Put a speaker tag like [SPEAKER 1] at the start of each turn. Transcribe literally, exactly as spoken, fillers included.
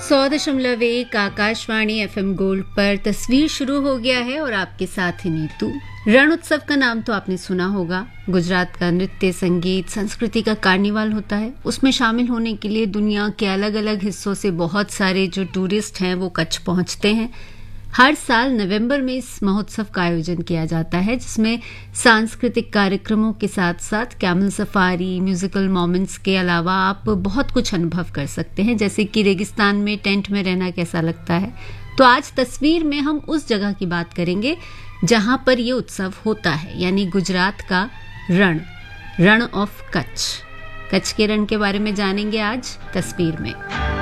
[SPEAKER 1] सौ दशमलव एक आकाशवाणी एफएम गोल्ड पर तस्वीर शुरू हो गया है और आपके साथ ही नीतू। रण उत्सव का नाम तो आपने सुना होगा। गुजरात का नृत्य, संगीत, संस्कृति का कार्निवाल होता है। उसमें शामिल होने के लिए दुनिया के अलग अलग हिस्सों से बहुत सारे जो टूरिस्ट हैं वो कच्छ पहुंचते हैं। हर साल नवंबर में इस महोत्सव का आयोजन किया जाता है, जिसमें सांस्कृतिक कार्यक्रमों के साथ साथ कैमल सफारी, म्यूजिकल मोमेंट्स के अलावा आप बहुत कुछ अनुभव कर सकते हैं, जैसे कि रेगिस्तान में टेंट में रहना कैसा लगता है। तो आज तस्वीर में हम उस जगह की बात करेंगे जहां पर ये उत्सव होता है, यानी गुजरात का रण, रण ऑफ कच्छ। कच्छ के रण के बारे में जानेंगे आज तस्वीर में।